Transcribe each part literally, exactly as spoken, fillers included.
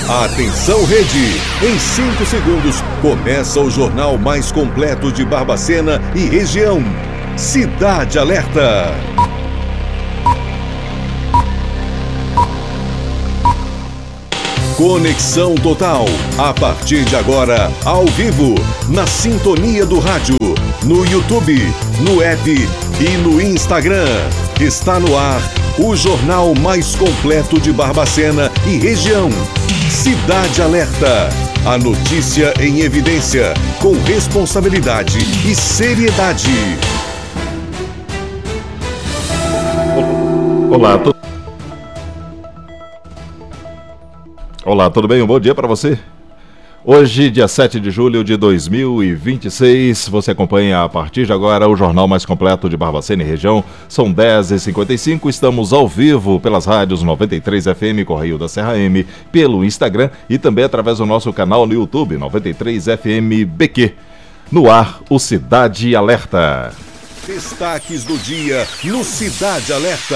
Atenção, rede! Em cinco segundos, começa o jornal mais completo de Barbacena e região. Cidade Alerta. Conexão Total. A partir de agora, ao vivo, na sintonia do rádio, no YouTube, no app e no Instagram. Está no ar o jornal mais completo de Barbacena e região. Cidade Alerta. A notícia em evidência, com responsabilidade e seriedade. Olá, tudo... Olá, tudo bem? Um bom dia para você. Hoje, dia sete de julho de dois mil e vinte e seis, você acompanha a partir de agora o jornal mais completo de Barbacena e região. São dez e cinquenta e cinco, estamos ao vivo pelas rádios noventa e três F M, Correio da Serra M, pelo Instagram e também através do nosso canal no YouTube, noventa e três F M B Q. No ar, o Cidade Alerta. Destaques do dia no Cidade Alerta.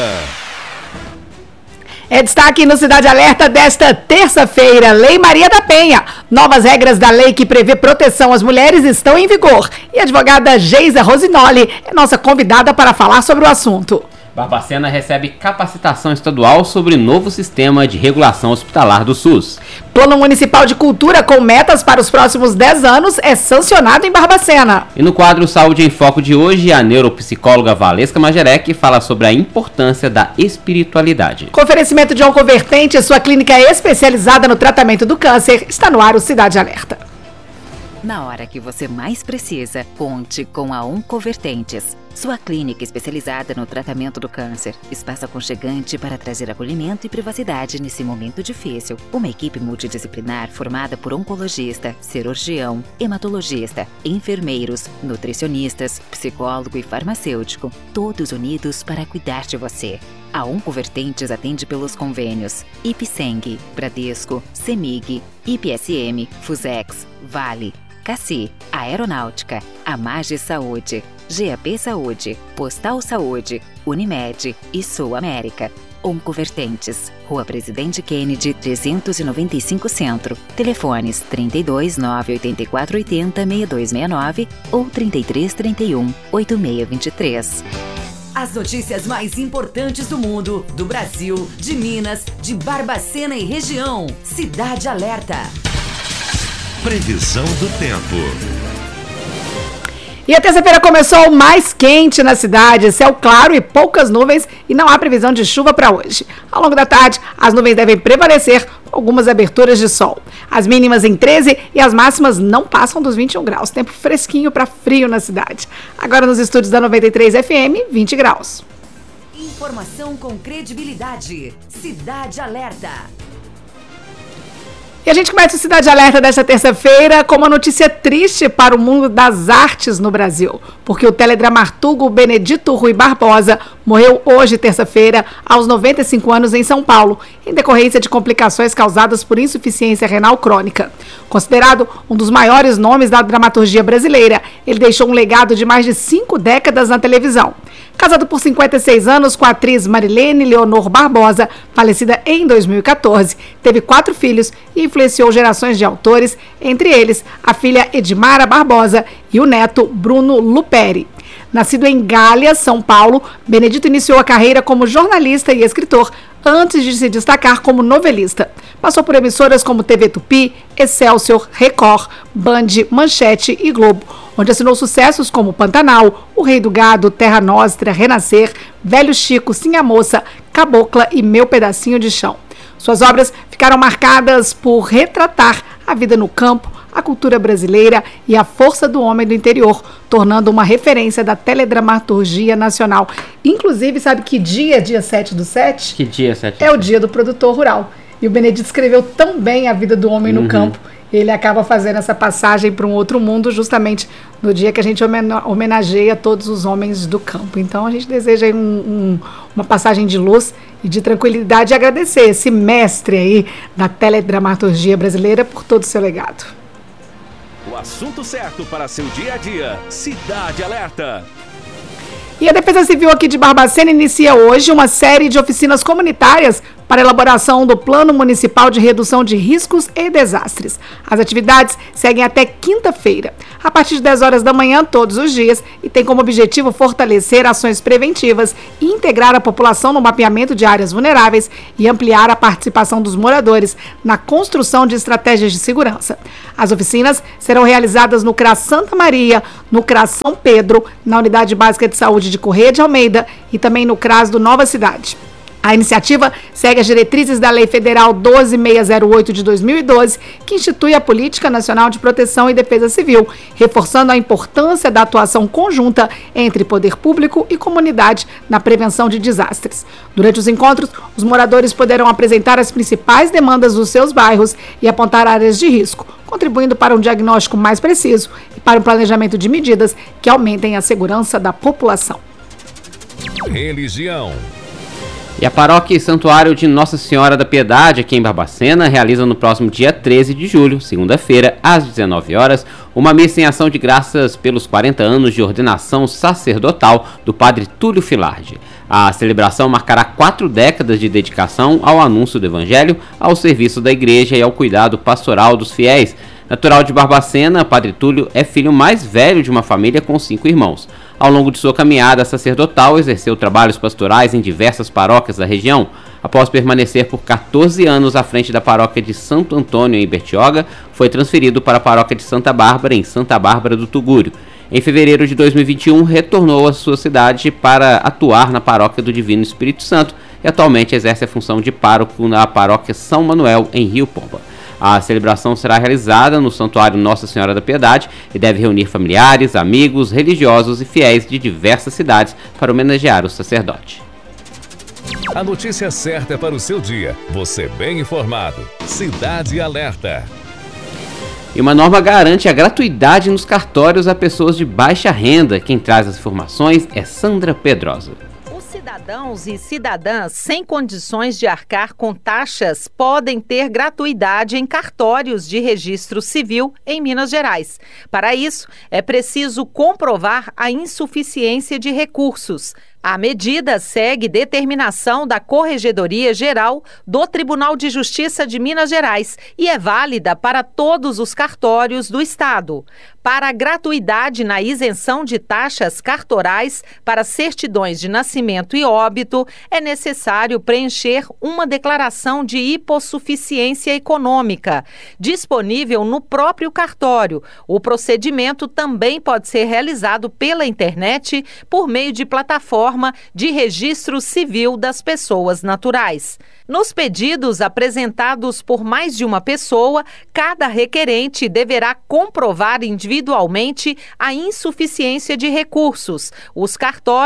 É destaque no Cidade Alerta desta terça-feira. Lei Maria da Penha. Novas regras da lei que prevê proteção às mulheres estão em vigor. E a advogada Geisa Rosinoli é nossa convidada para falar sobre o assunto. Barbacena recebe capacitação estadual sobre novo sistema de regulação hospitalar do SUS. Plano Municipal de Cultura com metas para os próximos dez anos é sancionado em Barbacena. E no quadro Saúde em Foco de hoje, a neuropsicóloga Valesca Majerec fala sobre a importância da espiritualidade. Com oferecimento de Oncovertente, sua clínica especializada no tratamento do câncer, está no ar o Cidade Alerta. Na hora que você mais precisa, conte com a Oncovertentes, sua clínica especializada no tratamento do câncer. Espaço aconchegante para trazer acolhimento e privacidade nesse momento difícil. Uma equipe multidisciplinar formada por oncologista, cirurgião, hematologista, enfermeiros, nutricionistas, psicólogo e farmacêutico, todos unidos para cuidar de você. A Oncovertentes atende pelos convênios Ipseng, Bradesco, Semig, I P S M, Fusex, Vale, Cassi, Aeronáutica, Amage Saúde, G A P Saúde, Postal Saúde, Unimed e Sul América. Oncovertentes, Rua Presidente Kennedy, trezentos e noventa e cinco Centro. Telefones trinta e dois, nove oito quatro oito zero, seis dois seis nove ou trinta e três, trinta e um, oito seis dois três. As notícias mais importantes do mundo, do Brasil, de Minas, de Barbacena e região. Cidade Alerta. Previsão do tempo. E a terça-feira começou mais quente na cidade, céu claro e poucas nuvens e não há previsão de chuva para hoje. Ao longo da tarde, as nuvens devem prevalecer com algumas aberturas de sol. As mínimas em treze e as máximas não passam dos vinte e um graus. Tempo fresquinho para frio na cidade. Agora nos estúdios da noventa e três F M, vinte graus. Informação com credibilidade. Cidade Alerta. E a gente começa o Cidade Alerta desta terça-feira com uma notícia triste para o mundo das artes no Brasil, porque o teledramaturgo Benedito Rui Barbosa morreu hoje, terça-feira, aos noventa e cinco anos em São Paulo, em decorrência de complicações causadas por insuficiência renal crônica. Considerado um dos maiores nomes da dramaturgia brasileira, ele deixou um legado de mais de cinco décadas na televisão. Casado por cinquenta e seis anos com a atriz Marilene Leonor Barbosa, falecida em dois mil e quatorze, teve quatro filhos e influenciou gerações de autores, entre eles a filha Edmara Barbosa e o neto Bruno Luperi. Nascido em Galha, São Paulo, Benedito iniciou a carreira como jornalista e escritor antes de se destacar como novelista. Passou por emissoras como T V Tupi, Excelsior, Record, Band, Manchete e Globo, onde assinou sucessos como Pantanal, O Rei do Gado, Terra Nostra, Renascer, Velho Chico, Sim a Moça, Cabocla e Meu Pedacinho de Chão. Suas obras ficaram marcadas por retratar a vida no campo, a cultura brasileira e a força do homem do interior, tornando uma referência da teledramaturgia nacional. Inclusive, sabe que dia é dia sete do sete? Que dia é sete? É o dia do produtor rural. E o Benedito escreveu tão bem a vida do homem uhum. no campo. Ele acaba fazendo essa passagem para um outro mundo justamente no dia que a gente homenageia todos os homens do campo. Então a gente deseja um, um, uma passagem de luz e de tranquilidade e agradecer esse mestre aí da teledramaturgia brasileira por todo o seu legado. O assunto certo para seu dia a dia. Cidade Alerta. E a Defesa Civil aqui de Barbacena inicia hoje uma série de oficinas comunitárias para a elaboração do Plano Municipal de Redução de Riscos e Desastres. As atividades seguem até quinta-feira, a partir de dez horas da manhã, todos os dias, e tem como objetivo fortalecer ações preventivas e integrar a população no mapeamento de áreas vulneráveis e ampliar a participação dos moradores na construção de estratégias de segurança. As oficinas serão realizadas no CRAS Santa Maria, no CRAS São Pedro, na Unidade Básica de Saúde de Correia de Almeida e também no CRAS do Nova Cidade. A iniciativa segue as diretrizes da Lei Federal doze mil seiscentos e oito de dois mil e doze, que institui a Política Nacional de Proteção e Defesa Civil, reforçando a importância da atuação conjunta entre poder público e comunidade na prevenção de desastres. Durante os encontros, os moradores poderão apresentar as principais demandas dos seus bairros e apontar áreas de risco, contribuindo para um diagnóstico mais preciso e para o planejamento de medidas que aumentem a segurança da população. Religião. E a Paróquia e Santuário de Nossa Senhora da Piedade, aqui em Barbacena, realiza no próximo dia treze de julho, segunda-feira, às dezenove horas, uma missa em ação de graças pelos quarenta anos de ordenação sacerdotal do Padre Túlio Filardi. A celebração marcará quatro décadas de dedicação ao anúncio do Evangelho, ao serviço da Igreja e ao cuidado pastoral dos fiéis. Natural de Barbacena, Padre Túlio é filho mais velho de uma família com cinco irmãos. Ao longo de sua caminhada sacerdotal, exerceu trabalhos pastorais em diversas paróquias da região. Após permanecer por quatorze anos à frente da paróquia de Santo Antônio, em Bertioga, foi transferido para a paróquia de Santa Bárbara, em Santa Bárbara do Tugúrio. Em fevereiro de dois mil e vinte e um, retornou à sua cidade para atuar na paróquia do Divino Espírito Santo e atualmente exerce a função de pároco na paróquia São Manuel, em Rio Pomba. A celebração será realizada no Santuário Nossa Senhora da Piedade e deve reunir familiares, amigos, religiosos e fiéis de diversas cidades para homenagear o sacerdote. A notícia certa para o seu dia. Você bem informado. Cidade Alerta. E uma norma garante a gratuidade nos cartórios a pessoas de baixa renda. Quem traz as informações é Sandra Pedrosa. Cidadãos e cidadãs sem condições de arcar com taxas podem ter gratuidade em cartórios de registro civil em Minas Gerais. Para isso, é preciso comprovar a insuficiência de recursos. A medida segue determinação da Corregedoria Geral do Tribunal de Justiça de Minas Gerais e é válida para todos os cartórios do Estado. Para a gratuidade na isenção de taxas cartorais para certidões de nascimento e óbito, é necessário preencher uma declaração de hipossuficiência econômica, disponível no próprio cartório. O procedimento também pode ser realizado pela internet por meio de plataforma de registro civil das pessoas naturais. Nos pedidos apresentados por mais de uma pessoa, cada requerente deverá comprovar individualmente a insuficiência de recursos. Os cartórios